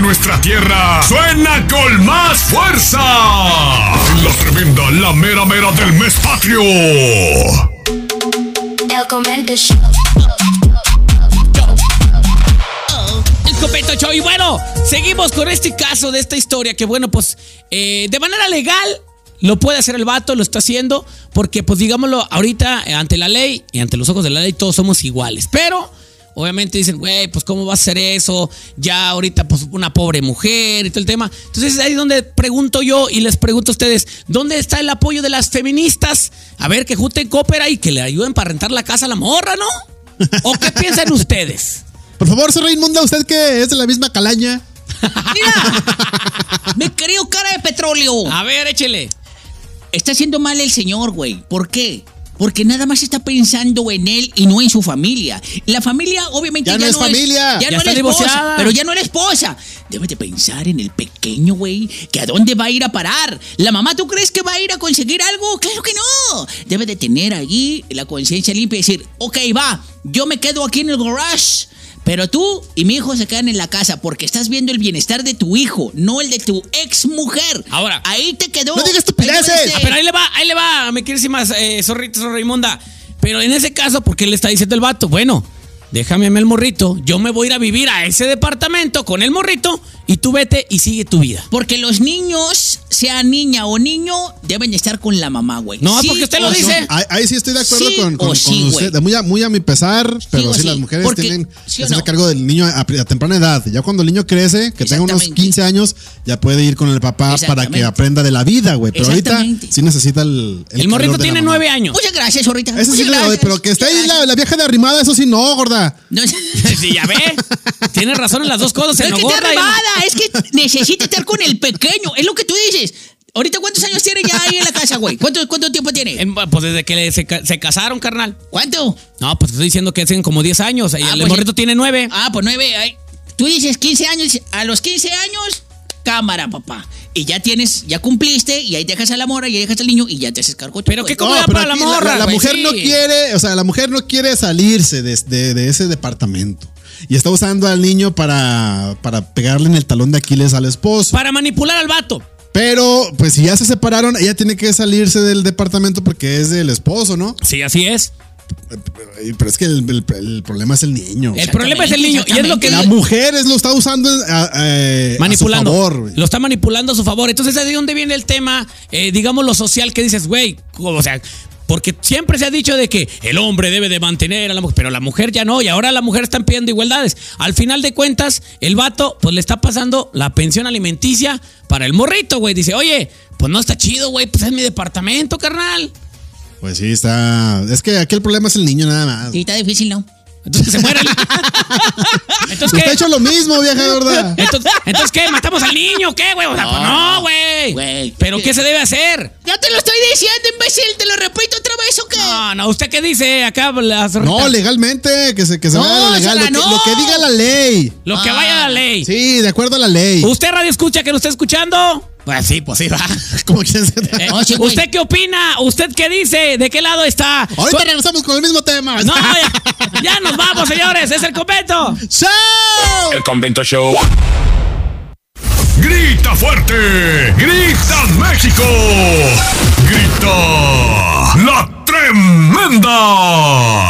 nuestra tierra suena con más fuerza. La tremenda, la mera mera del mes patrio. El Comento Show. El Comento Show. Y bueno, seguimos con este caso de esta historia que bueno, pues de manera legal lo puede hacer el vato, lo está haciendo, porque pues digámoslo, ahorita ante la ley y ante los ojos de la ley todos somos iguales, pero obviamente dicen, güey, pues cómo va a ser eso, ya ahorita pues una pobre mujer y todo el tema. Entonces ahí es donde pregunto yo y les pregunto a ustedes, ¿dónde está el apoyo de las feministas? A ver, que junten cópera y que le ayuden para rentar la casa a la morra, ¿no? ¿O qué piensan ustedes? Por favor, señor Raimundo, usted que es de la misma calaña. Mira, me creo cara de petróleo. A ver, échele. Está haciendo mal el señor, güey. ¿Por qué? Porque nada más está pensando en él y no en su familia. La familia, obviamente, ya no es familia. Ya Ya no está es la esposa, divorciada. pero ya no es la esposa. Debe de pensar en el pequeño, güey, que a dónde va a ir a parar. ¿La mamá tú crees que va a ir a conseguir algo? ¡Claro que no! Debe de tener allí la conciencia limpia y decir, ok, va, yo me quedo aquí en el garage, pero tú y mi hijo se quedan en la casa porque estás viendo el bienestar de tu hijo, no el de tu ex mujer. Ahora, ahí te quedó. no digas estupideces. Pero ahí le va, me quieres decir más, zorrito, Raimonda. Pero en ese caso, ¿por qué le está diciendo el vato? Bueno, déjame a mí el morrito, yo me voy a ir a vivir a ese departamento con el morrito y tú vete y sigue tu vida. Porque los niños, sea niña o niño, deben estar con la mamá, güey. No, Sí porque usted o lo no. dice. Ahí sí estoy de acuerdo Sí con o sí, usted. güey. Muy a mi pesar, pero o sí, sí. las mujeres Porque, tienen ¿sí que o hacerse no? cargo del niño a temprana edad. Ya cuando el niño crece, que tenga unos Exactamente. 15 años, ya puede ir con el papá para Exactamente. que aprenda de la vida, güey. Pero ahorita Exactamente. sí necesita el El morrito calor de la tiene mamá. 9 años. Muchas gracias, ahorita. Eso sí le doy, pero que esté ahí la vieja de arrimada, eso sí no, gorda. No, Sí, ya ve. Tienes razón en las dos cosas. no Se es que engorda esté y- arrimada, es que necesita estar con el pequeño. Es lo que tú dices. Ahorita, ¿cuántos años tiene ya ahí en la casa, güey? ¿Cuánto tiempo tiene? Pues desde que se casaron, carnal. ¿Cuánto? No, pues te estoy diciendo que hacen como 10 años. Y el pues, morrito tiene 9. Pues 9. Tú dices 15 años. A los 15 años, cámara, papá. Y ya cumpliste, y ahí dejas a la morra, y ahí dejas al niño, y ya te haces cargo tú, Pero güey. qué comodidad para la aquí morra. La güey, mujer sí. no quiere, o sea, la mujer no quiere salirse de ese departamento. Y está usando al niño para pegarle en el talón de Aquiles al esposo. Para manipular al vato. Pero, pues si ya se separaron, ella tiene que salirse del departamento porque es del esposo, ¿no? Sí, así es. Pero es que el problema es el niño. El problema es el niño. Y es lo que La mujer lo está usando manipulando. a su favor, güey. Lo está manipulando a su favor. Entonces, ¿de dónde viene el tema, digamos, lo social que dices, güey? O sea, porque siempre se ha dicho de que el hombre debe de mantener a la mujer, pero la mujer ya no, y ahora la mujer están pidiendo igualdades. Al final de cuentas, el vato, pues le está pasando la pensión alimenticia para el morrito, güey. Dice, oye, pues no está chido, güey, pues es mi departamento, carnal. Pues sí, está. Es que aquí el problema es el niño nada más. Sí, está difícil, ¿no? Entonces se muere el... Entonces, Usted ha ¿qué? hecho lo mismo, vieja gorda. Entonces, ¿qué? ¿Matamos al niño o qué, güey? O sea, pues no, güey. Güey. ¿Pero qué se debe hacer? Ya te lo estoy diciendo, imbécil. ¿Te lo repito otra vez o qué? No, ¿usted qué dice acá? No, legalmente, que se No, vaya a lo legal. Sara, no. Lo que diga la ley. Lo que vaya a la ley. Sí, de acuerdo a la ley. ¿Usted radio escucha que lo está escuchando? Pues sí, va. Como quien se... No, sí, güey. ¿Usted qué opina? ¿Usted qué dice? ¿De qué lado está? Ahorita regresamos con el mismo tema. No, ya nos vamos, señores. Es el Convento. ¡Chao! El Convento Show. Grita fuerte, grita México, grita la tremenda.